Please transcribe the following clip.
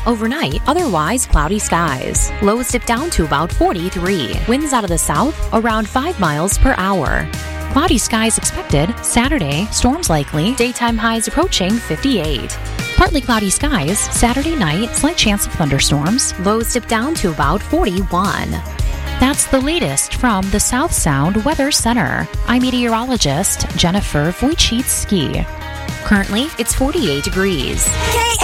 Overnight, otherwise cloudy skies. Lows dip down to about 43. Winds out of the south, around 5 miles per hour. Cloudy skies expected. Saturday, storms likely. Daytime highs approaching 58. Partly cloudy skies. Saturday night, slight chance of thunderstorms. Lows dip down to about 41. That's the latest from the South Sound Weather Center. I'm meteorologist Jennifer Wojcicki. Currently, it's 48 degrees.